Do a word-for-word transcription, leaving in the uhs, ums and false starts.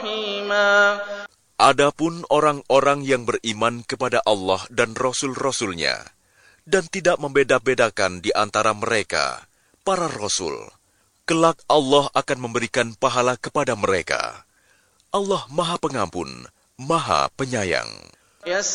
Adapun orang-orang yang beriman kepada Allah dan Rasul-Rasulnya, dan tidak membeda-bedakan di antara mereka, para Rasul, kelak Allah akan memberikan pahala kepada mereka. Allah Maha Pengampun, Maha Penyayang.